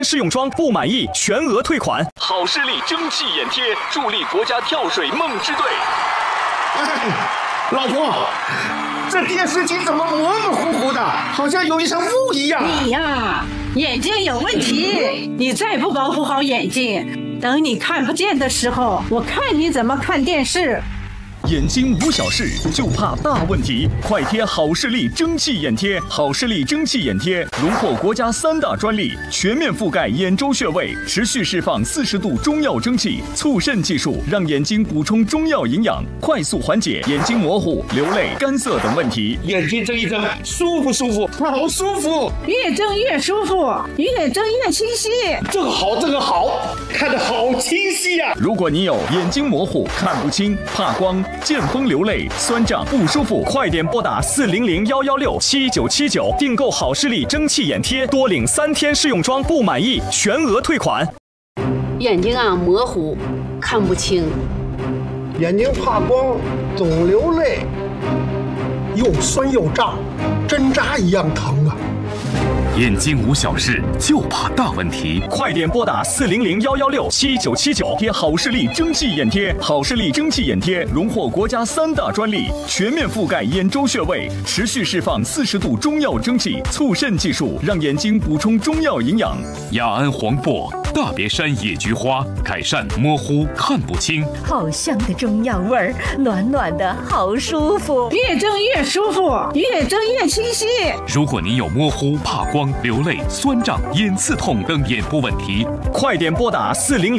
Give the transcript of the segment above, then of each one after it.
试用装不满意全额退款。 好视力蒸汽眼贴助力国家跳水梦之队。 老婆，这电视机怎么模模糊糊的，好像有一层雾一样？ 你呀，眼睛有问题，你再不保护好眼睛，等你看不见的时候，我看你怎么看电视。 眼睛无小事，就怕大问题。快贴好视力蒸汽眼贴！好视力蒸汽眼贴荣获国家3大专利，全面覆盖眼周穴位，持续释放40度中药蒸汽，促渗技术让眼睛补充中药营养，快速缓解眼睛模糊、流泪、干涩等问题。 眼睛睁一睁，舒服舒服，好舒服！ 越睁越舒服，越睁越清晰。 这个好，看得好清晰呀！ 如果你有眼睛模糊、看不清、怕光、见风流泪、酸胀不舒服，快点拨打400-116-7979订购好视力蒸汽眼贴，多领3天试用装，不满意全额退款。 眼睛模糊，看不清， 眼睛怕光，总流泪，又酸又胀，针扎一样疼啊！ 眼睛无小事，就怕大问题。 快点拨打400-116-7979贴好视力蒸汽眼贴。好视力蒸汽眼贴荣获国家3大专利，全面覆盖眼周穴位，持续释放40度中药蒸汽，促渗技术让眼睛补充中药营养。 雅安黄柏、大别山野菊花，改善模糊看不清。 好香的中药味儿，暖暖的好舒服。 越睁越舒服，越睁越清晰。 如果您有模糊、怕光、流泪、酸胀、眼刺痛等眼部问题， 快点拨打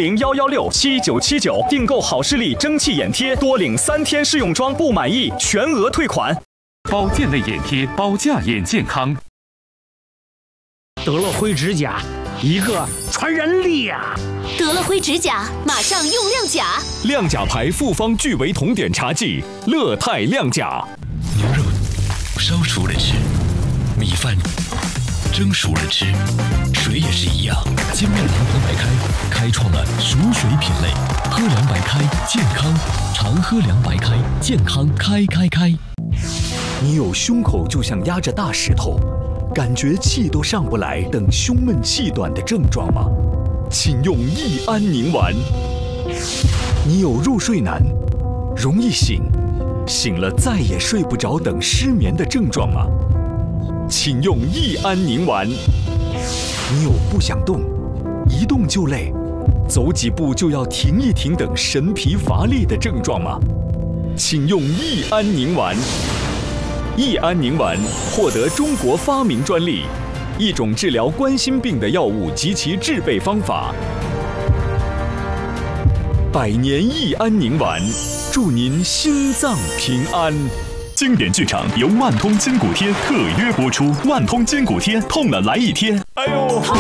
400-116-7979订购好视力蒸汽眼贴，多领3天试用装，不满意全额退款。 保健类眼贴，保驾眼健康。 得了灰指甲，一个传染力呀！ 得了灰指甲，马上用亮甲。 亮甲牌复方聚维酮碘茶剂，乐泰亮甲。 牛肉烧熟了吃，米饭蒸熟了吃，水也是一样。金麦郎喝白开，开创了熟水品类。喝凉白开，健康，常喝凉白开，健康开。 你有胸口就像压着大石头，感觉气都上不来等胸闷气短的症状吗？请用益安宁丸。你有入睡难，容易醒，醒了再也睡不着等失眠的症状吗？请用益安宁丸。你有不想动，一动就累，走几步就要停一停等神疲乏力的症状吗？请用益安宁丸。益安宁丸获得中国发明专利，一种治疗冠心病的药物及其制备方法。100年益安宁丸，祝您心脏平安。 经典剧场由万通筋骨贴特约播出，万通筋骨贴，痛了来一贴。 哎呦！